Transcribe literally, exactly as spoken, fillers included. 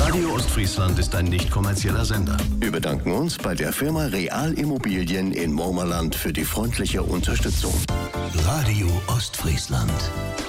Radio Ostfriesland ist ein nicht kommerzieller Sender. Wir bedanken uns bei der Firma Real Immobilien in Murmerland für die freundliche Unterstützung. Radio Ostfriesland.